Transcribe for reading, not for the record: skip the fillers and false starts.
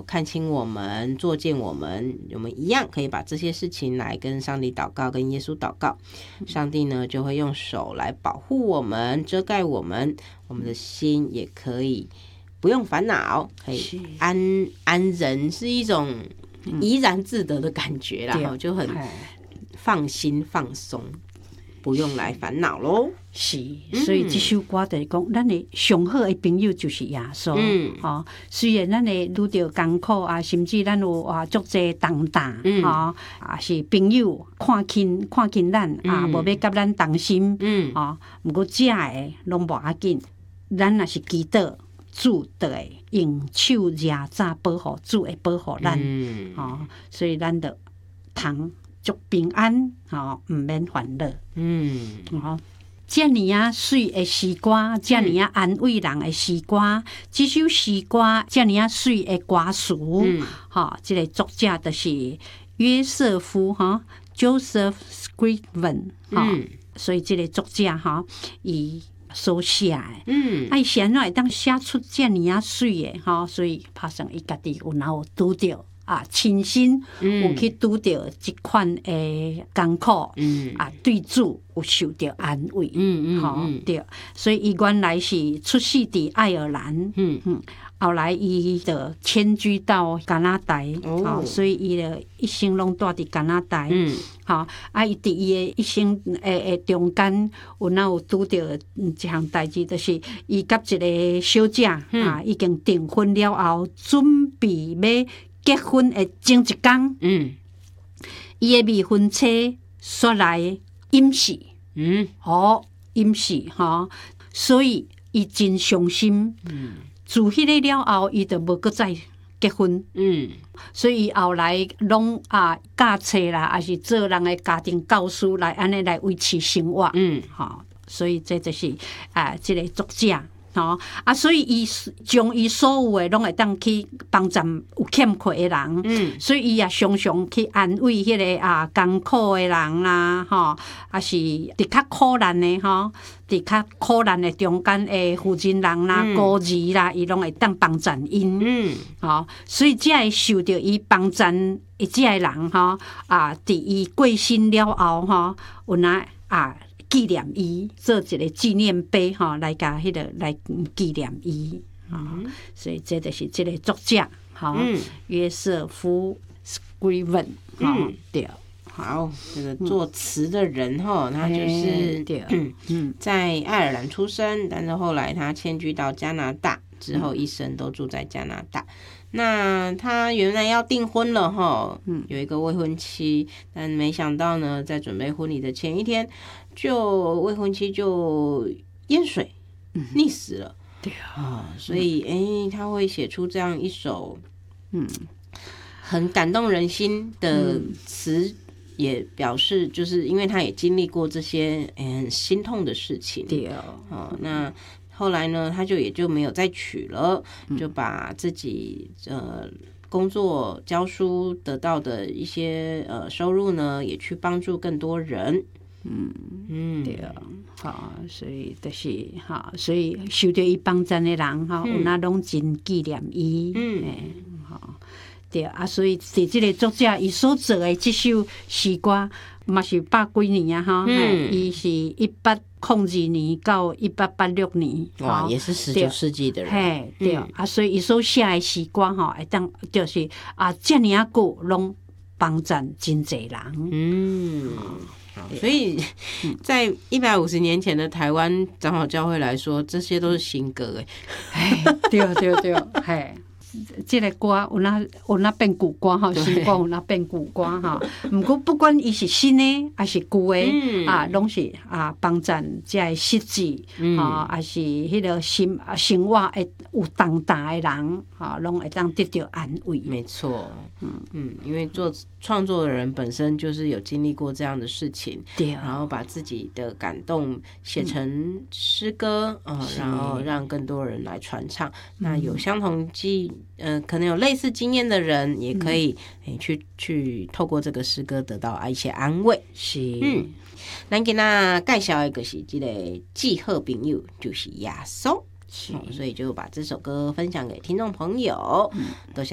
看清我们，作践我们一样可以把这些事情来跟上帝祷告，跟耶稣祷告，上帝呢就会用手来保护我们，遮盖我们的心也可以不用烦恼，可以安人，是一种怡然自得的感觉啦，就很放心放松，不用来烦恼咯。 是，所以这首歌就是讲，咱的上好的朋友就是耶稣。虽然咱会遇到艰苦啊，甚至咱有足济重担，是朋友看轻咱啊，无要甲咱同心，不过这的拢无要紧，咱若是祈祷，主就会用手热早保护，主会保护咱。所以咱就通足平安，毋免烦恼。遮尔水的诗歌，遮尔安慰人的诗歌，这首诗歌遮尔水的歌词，这个作者就是约瑟夫Joseph Scriven，所以这个作者伊所写的，伊是安怎会当写出遮尔水的所以拍算伊家己有拄着。亲身有去拄着这款的艰苦，对主有受到安慰，对，所以伊原来是出世伫爱尔兰，后来伊就迁居到加拿大，所以伊就一生拢住伫加拿大，伊伫伊的一生诶中间有拄着一项代志，就是伊甲一个小姐已经订婚了后，准备要结婚的前一天，伊的未婚妻煞来隐世，隐世所以伊真伤心。自迄个了后，伊就无搁再结婚。所以后来拢教册啦，还是做人的家庭教师来安尼来维持生活。所以这就是这个作者。所以伊将伊所有的拢会当去帮助有欠缺的人，所以伊也常常去安慰迄个艰苦的人啦，还是伫较苦难的伫较苦难的中间的负人人啦、孤儿啦，伊拢会当帮助因。所以才会受到伊帮助的这个人伫伊过身了后有纪念伊，做一个纪念碑来甲迄个来纪念伊。所以这就是这个作者约瑟夫 Scriven。对， 好，这个作词的人他就是在爱尔兰出生，但是后来他迁居到加拿大之后，一生都住在加拿大。那他原来要订婚了有一个未婚妻，但没想到呢，在准备婚礼的前一天，未婚妻就淹水溺死了。 对所以他会写出这样一首很感动人心的词，也表示就是因为他也经历过这些很心痛的事情。 对那后来呢，他也就没有再娶了，就把自己工作教书得到的一些收入呢，也去帮助更多人。 对所以就是所以受到伊帮助的人有那拢真纪念伊。对所以是这个作者伊所做的这首诗歌，嘛是100几年伊是1802年到1886年， 哇，也是19世纪的人。 对所以伊所写的诗歌会当就是这么久拢帮助真侪人。 所以在150年前的台湾长老教会来说，这些都是新歌对这个歌有那变旧歌新歌有那变旧歌不过不管伊是新的还是旧的拢是帮助这个失志还是迄个生活会有重担的人拢会当得到安慰。 没错。因为创作的人本身就是有经历过这样的事情，然后把自己的感动写成诗歌，然后让更多人来传唱。那有相同可能有类似经验的人，也可以去透过这个诗歌得到一些安慰。 是。 咱今仔介绍的就是这个记好朋友，就是耶稣。所以就把这首歌分享给听众朋友。多谢